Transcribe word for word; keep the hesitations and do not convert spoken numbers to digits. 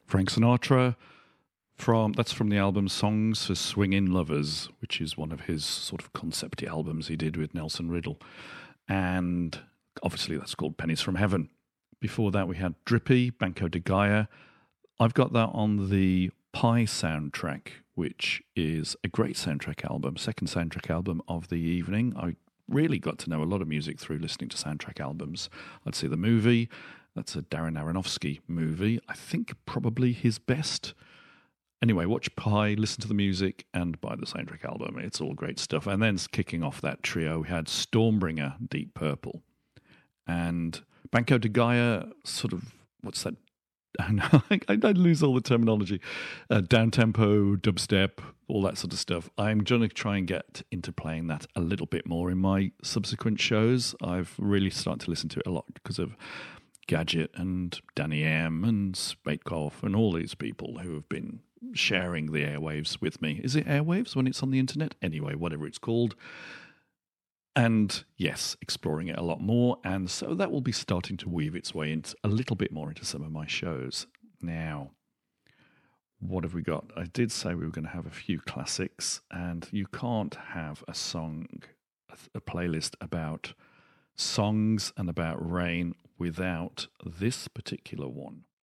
Frank Sinatra, from that's from the album Songs for Swingin' Lovers, which is one of his sort of concept albums he did with Nelson Riddle. And obviously that's called Pennies from Heaven. Before that we had Drippy, Banco de Gaia. I've got that on the Pi soundtrack, which is a great soundtrack album, second soundtrack album of the evening. I really got to know a lot of music through listening to soundtrack albums. I'd see the movie. That's a Darren Aronofsky movie. I think probably his best. Anyway, watch Pi, listen to the music, and buy the soundtrack album. It's all great stuff. And then kicking off that trio, we had Stormbringer, Deep Purple. And Banco de Gaia, sort of, what's that? I know, I, I lose all the terminology. Uh, down-tempo, dubstep, all that sort of stuff. I'm going to try and get into playing that a little bit more in my subsequent shows. I've really started to listen to it a lot because of Gadget and Danny M and Spatekov and all these people who have been sharing the airwaves with me. Is it airwaves when it's on the internet? Anyway, whatever it's called. And yes, exploring it a lot more. And so that will be starting to weave its way into a little bit more into some of my shows. Now, what have we got? I did say we were going to have a few classics, and you can't have a song, a playlist about songs and about rain without this particular one.